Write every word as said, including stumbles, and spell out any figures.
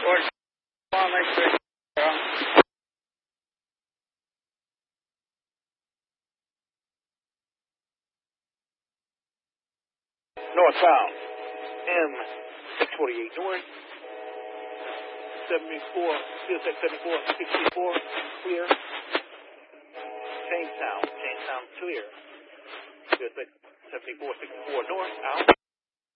George, one nine six. Northbound, M six forty-eight north, seventy-four, C S X seventy-four sixty-four, clear. Jamestown, Jamestown, clear. C S X seventy-four sixty-four north, out.